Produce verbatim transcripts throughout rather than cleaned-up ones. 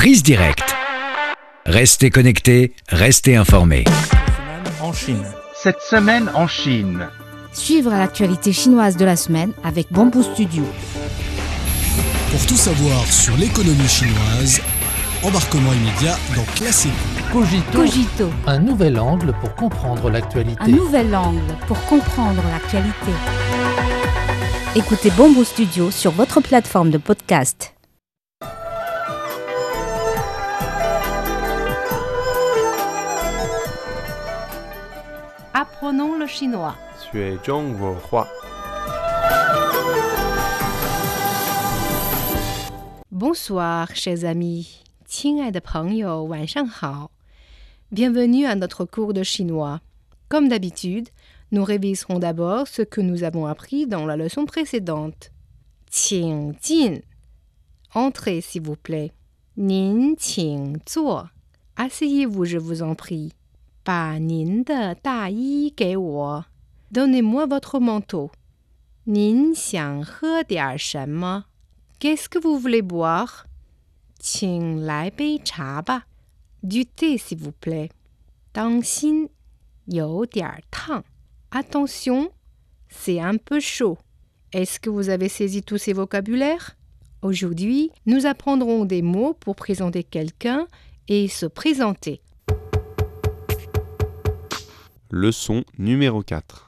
prise directe. Restez connectés, restez informés. En Chine. Cette semaine en Chine. Suivre l'actualité chinoise de la semaine avec Bamboo Studio. Pour tout savoir sur l'économie chinoise, embarquement immédiat dans Classique. Cogito. Cogito. Un nouvel angle pour comprendre l'actualité. Un nouvel angle pour comprendre l'actualité. Écoutez Bamboo Studio sur votre plateforme de podcast. Apprenons le chinois. 学中文化 Bonsoir, chers amis. 亲爱的朋友，晚上好。Bienvenue à notre cours de chinois. Comme d'habitude, nous réviserons d'abord ce que nous avons appris dans la leçon précédente. 请进. Entrez, s'il vous plaît. 您请坐. Asseyez-vous, je vous en prie. 把您的大衣给我. Donnez-moi votre manteau. 您想喝点什么? Qu'est-ce que vous voulez boire? 请来杯茶吧. Du thé, s'il vous plaît. 当心，有点烫. Attention, c'est un peu chaud. Est-ce que vous avez saisi tous ces vocabulaires? Aujourd'hui, nous apprendrons des mots pour présenter quelqu'un et se présenter. Leçon numéro quatre.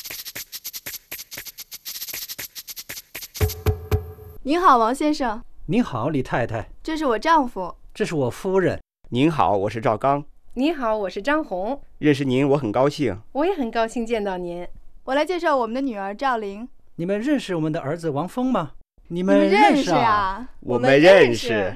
您好，王先生。 您好，李太太。 这是我丈夫。 这是我夫人。 您好，我是赵刚。 你好，我是张红。 认识您，我很高兴。 我也很高兴见到您。 我来介绍我们的女儿赵玲。 你们认识我们的儿子王峰吗？你你们们认识啊？ 啊？ 我们认识。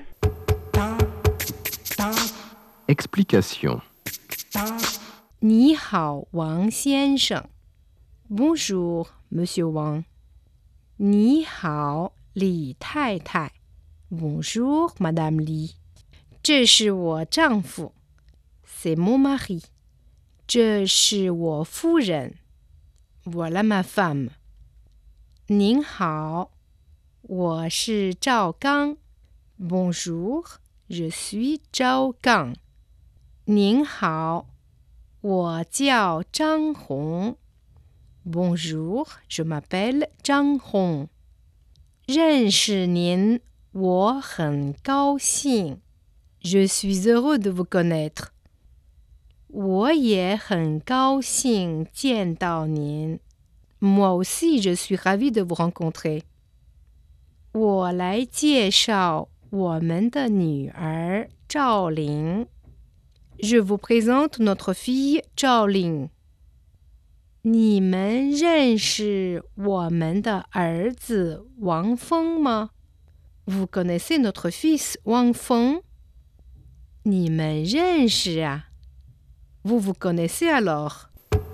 Explication. 你好，王先生。Bonjour, Monsieur Wang. 你好，李太太。Bonjour, Madame Li. 这是我丈夫。C'est mon mari. 这是我夫人。Voilà ma femme. 您好，我是赵刚。Bonjour, je suis 赵刚。您好，我叫张红。Bonjour, je m'appelle 张红。认识您，我很高兴。Je suis heureux de vous connaître. 我也很高兴见到您。Moi aussi, je suis ravie de vous rencontrer. 我来介绍我们的女儿赵玲。Je vous présente notre fille 赵玲。你们认识我们的儿子王峰吗？ Vous connaissez notre fils Wang Feng? 你们认识啊？ Vous vous connaissez alors?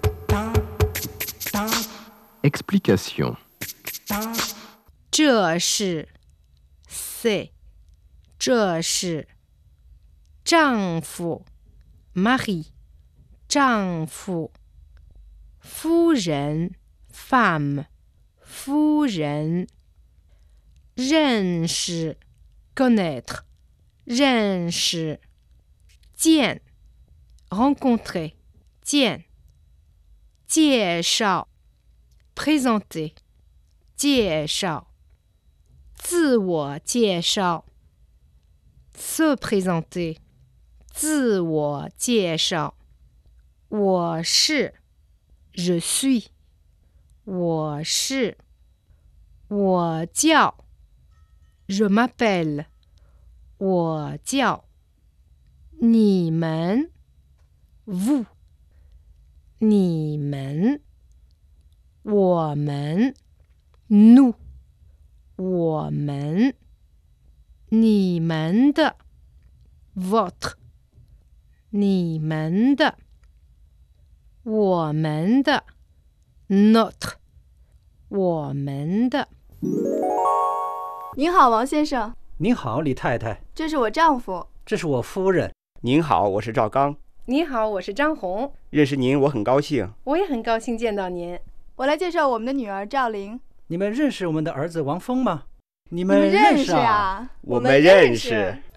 Explication. 这是 c'est 这是丈夫 mari 丈夫夫人 femme 夫人认识 connaître 认识见 rencontrer 见介绍 présenter 介绍自我介绍 se présenter 自我介绍我是 je suis 我是我叫 je m'appelle 我叫你们 vous 你们我们 nous 我们你们的 votre 你们的我们的 notre 我们的。 您好，王先生。 您好，李太太。 这是我丈夫。 这是我夫人。 您好，我是赵刚。 你好，我是张红。 认识您，我很高兴。 我也很高兴见到您。 我来介绍我们的女儿赵玲。 你们认识我们的儿子王峰吗？你们认识啊？ 我们认识。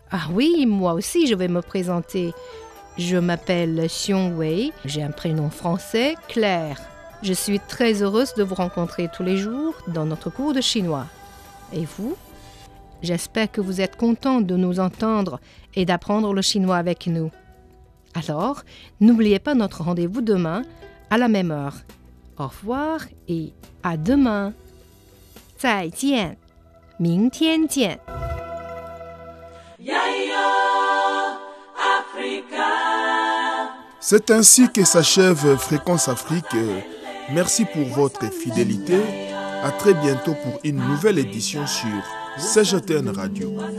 Ah oui, moi aussi je vais me présenter. Je m'appelle Xiong Wei, j'ai un prénom français, Claire. Je suis très heureuse de vous rencontrer tous les jours dans notre cours de chinois. Et vous? J'espère que vous êtes content de nous entendre et d'apprendre le chinois avec nous. Alors, n'oubliez pas notre rendez-vous demain à la même heure. Au revoir et à demain. 再见，明天见。 C'est ainsi que s'achève Fréquence Afrique. Merci pour votre fidélité. À très bientôt pour une nouvelle édition sur C G T N Radio.